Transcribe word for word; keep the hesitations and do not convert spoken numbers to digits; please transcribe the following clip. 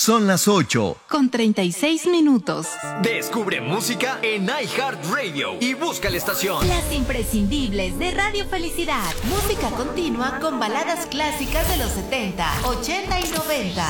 Son las ocho. Con treinta y seis minutos. Descubre música en iHeartRadio y busca la estación. Las imprescindibles de Radio Felicidad. Música continua con baladas clásicas de los setenta, ochenta y noventa.